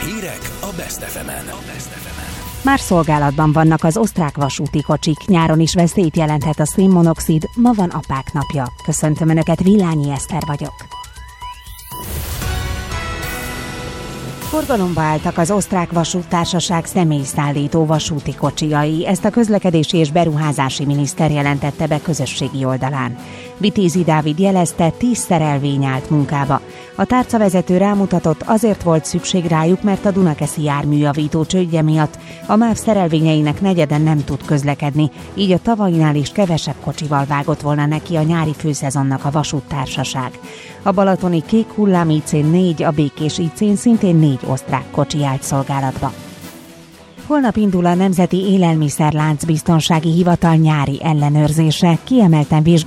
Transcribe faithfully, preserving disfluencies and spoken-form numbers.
Hírek a Best ef emen. Már szolgálatban vannak az osztrák vasúti kocsik, nyáron is veszélyt jelenthet a szénmonoxid, ma van apák napja. Köszöntöm Önöket, Villányi Eszter vagyok. Forgalomba álltak az osztrák vasúttársaság személyszállító vasúti kocsijai, ezt a közlekedési és beruházási miniszter jelentette be közösségi oldalán. Vitézi Dávid jelezte, tíz szerelvény állt munkába. A tárcavezető rámutatott, azért volt szükség rájuk, mert a Dunakeszi járműjavító csődje miatt a MÁV szerelvényeinek negyeden nem tud közlekedni, így a tavalyinál is kevesebb kocsival vágott volna neki a nyári főszezonnak a vasúttársaság. A balatoni Kék hullám í cén négy, a Békés í cén szintén négy osztrák kocsi állt szolgálatba. Holnap indul a Nemzeti Élelmiszerlánc Biztonsági Hivatal nyári ellenőrzése, kiemelten vizsgálják